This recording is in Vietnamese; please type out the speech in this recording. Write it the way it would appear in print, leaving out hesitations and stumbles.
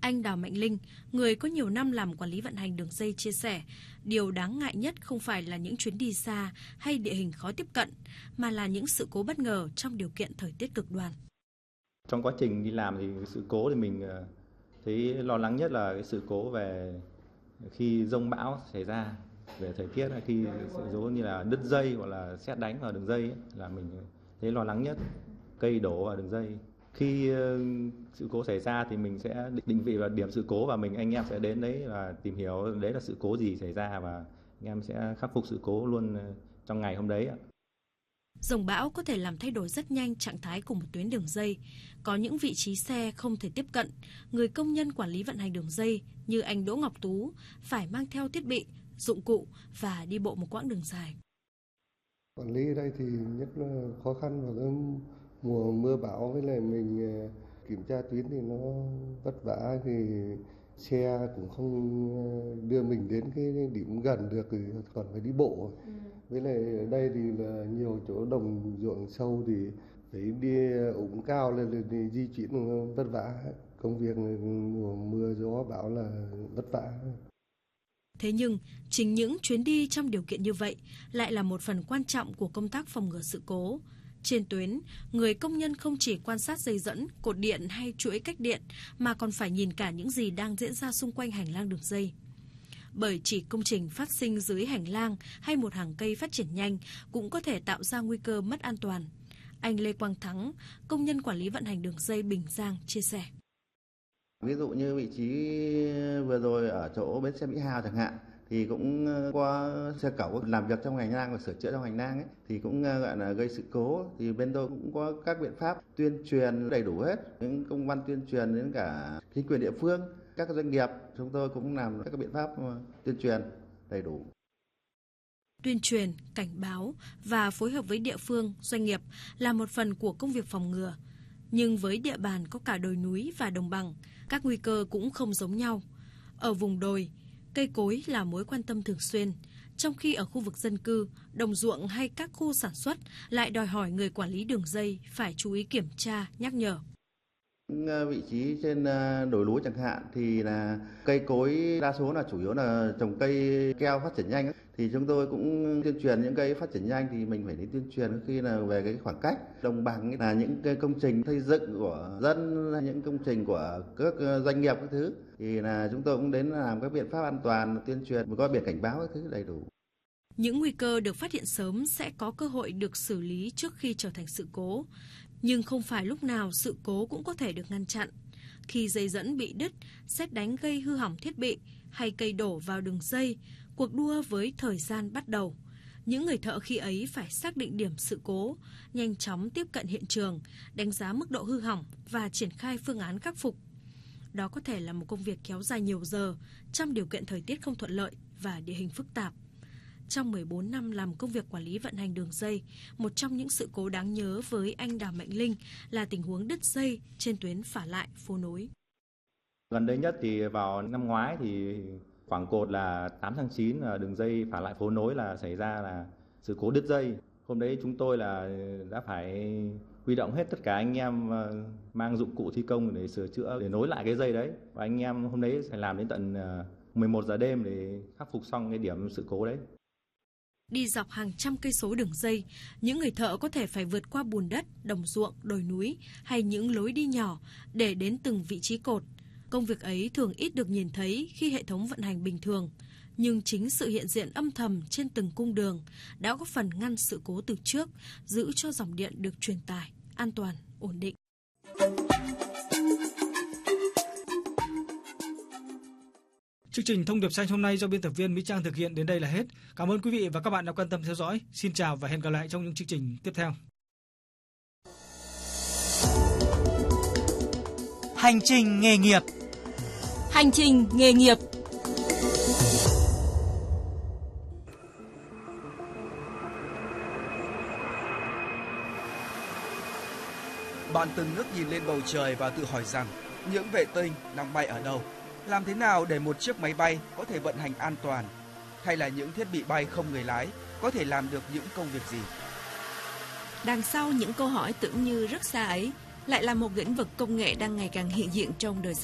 Anh Đào Mạnh Linh, người có nhiều năm làm quản lý vận hành đường dây chia sẻ, điều đáng ngại nhất không phải là những chuyến đi xa hay địa hình khó tiếp cận, mà là những sự cố bất ngờ trong điều kiện thời tiết cực đoan. Trong quá trình đi làm thì sự cố thì mình thấy lo lắng nhất là cái sự cố về khi dông bão xảy ra, về thời tiết, khi sự cố như là đứt dây hoặc là sét đánh vào đường dây ấy, là mình thấy lo lắng nhất, cây đổ vào đường dây. Khi sự cố xảy ra thì mình sẽ định vị vào điểm sự cố và anh em sẽ đến đấy và tìm hiểu đấy là sự cố gì xảy ra và anh em sẽ khắc phục sự cố luôn trong ngày hôm đấy ạ. Dông bão có thể làm thay đổi rất nhanh trạng thái của một tuyến đường dây. Có những vị trí xe không thể tiếp cận, người công nhân quản lý vận hành đường dây như anh Đỗ Ngọc Tú phải mang theo thiết bị, dụng cụ và đi bộ một quãng đường dài. Quản lý ở đây thì nhất là khó khăn vào cái mùa mưa bão, với lại mình kiểm tra tuyến thì nó vất vả, thì xe cũng không đưa mình đến cái điểm gần được thì còn phải đi bộ. Với lại ở đây thì là nhiều chỗ đồng ruộng sâu thì phải đi ủng cao lên thì di chuyển vất vả. Công việc mùa mưa gió bão là vất vả. Thế nhưng, chính những chuyến đi trong điều kiện như vậy lại là một phần quan trọng của công tác phòng ngừa sự cố. Trên tuyến, người công nhân không chỉ quan sát dây dẫn, cột điện hay chuỗi cách điện, mà còn phải nhìn cả những gì đang diễn ra xung quanh hành lang đường dây. Bởi chỉ công trình phát sinh dưới hành lang hay một hàng cây phát triển nhanh cũng có thể tạo ra nguy cơ mất an toàn. Anh Lê Quang Thắng, công nhân quản lý vận hành đường dây Bình Giang, chia sẻ. Ví dụ như vị trí vừa rồi ở chỗ bến xe Mỹ Hào chẳng hạn, thì cũng có xe cẩu làm việc trong hành lang và sửa chữa trong hành lang ấy, thì cũng gọi là gây sự cố. Thì bên tôi cũng có các biện pháp tuyên truyền đầy đủ hết, những công văn tuyên truyền đến cả chính quyền địa phương, các doanh nghiệp, chúng tôi cũng làm các biện pháp tuyên truyền đầy đủ. Tuyên truyền, cảnh báo và phối hợp với địa phương, doanh nghiệp là một phần của công việc phòng ngừa. Nhưng với địa bàn có cả đồi núi và đồng bằng, các nguy cơ cũng không giống nhau. Ở vùng đồi, cây cối là mối quan tâm thường xuyên, trong khi ở khu vực dân cư, đồng ruộng hay các khu sản xuất lại đòi hỏi người quản lý đường dây phải chú ý kiểm tra, nhắc nhở. Vị trí trên đồi núi chẳng hạn thì là cây cối đa số là chủ yếu là trồng cây keo phát triển nhanh ấy. Thì chúng tôi cũng tuyên truyền những cây phát triển nhanh thì mình phải đi tuyên truyền khi là về cái khoảng cách. Đồng bằng là những cái công trình xây dựng của dân, những công trình của các doanh nghiệp các thứ, thì là chúng tôi cũng đến làm các biện pháp an toàn, tuyên truyền, có biển cảnh báo các thứ đầy đủ. Những nguy cơ được phát hiện sớm sẽ có cơ hội được xử lý trước khi trở thành sự cố. Nhưng không phải lúc nào sự cố cũng có thể được ngăn chặn. Khi dây dẫn bị đứt, sét đánh gây hư hỏng thiết bị hay cây đổ vào đường dây, cuộc đua với thời gian bắt đầu. Những người thợ khi ấy phải xác định điểm sự cố, nhanh chóng tiếp cận hiện trường, đánh giá mức độ hư hỏng và triển khai phương án khắc phục. Đó có thể là một công việc kéo dài nhiều giờ trong điều kiện thời tiết không thuận lợi và địa hình phức tạp. Trong 14 năm làm công việc quản lý vận hành đường dây, một trong những sự cố đáng nhớ với anh Đào Mạnh Linh là tình huống đứt dây trên tuyến phả lại phố nối. Gần đây nhất thì vào năm ngoái thì khoảng cột là 8/9 đường dây phả lại phố nối là xảy ra là sự cố đứt dây. Hôm đấy chúng tôi là đã phải huy động hết tất cả anh em mang dụng cụ thi công để sửa chữa, để nối lại cái dây đấy. Và anh em hôm đấy phải làm đến tận 11 giờ đêm để khắc phục xong cái điểm sự cố đấy. Đi dọc hàng trăm cây số đường dây, những người thợ có thể phải vượt qua bùn đất, đồng ruộng, đồi núi hay những lối đi nhỏ để đến từng vị trí cột. Công việc ấy thường ít được nhìn thấy khi hệ thống vận hành bình thường, nhưng chính sự hiện diện âm thầm trên từng cung đường đã góp phần ngăn sự cố từ trước, giữ cho dòng điện được truyền tải, an toàn, ổn định. Chương trình Thông điệp xanh hôm nay do biên tập viên Mỹ Trang thực hiện đến đây là hết. Cảm ơn quý vị và các bạn đã quan tâm theo dõi. Xin chào và hẹn gặp lại trong những chương trình tiếp theo. Hành trình nghề nghiệp. Hành trình nghề nghiệp. Bạn từng ngước nhìn lên bầu trời và tự hỏi rằng những vệ tinh đang bay ở đâu? Làm thế nào để một chiếc máy bay có thể vận hành an toàn? Hay là những thiết bị bay không người lái có thể làm được những công việc gì? Đằng sau những câu hỏi tưởng như rất xa ấy lại là một lĩnh vực công nghệ đang ngày càng hiện diện trong đời sống.